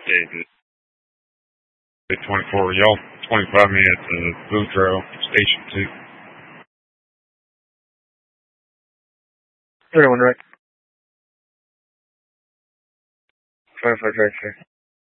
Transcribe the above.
David. 24, y'all 25 minutes to Boudreaux, Station 2. 31 right. 25 right, sir.